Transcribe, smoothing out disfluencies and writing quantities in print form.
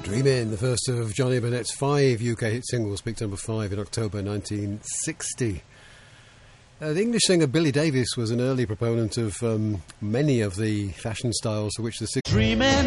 Dreamin', the first of Johnny Burnett's 5 UK hit singles, peaked number 5 in October 1960. The English singer Billy Davies was an early proponent of many of the fashion styles for which the... Dreamin',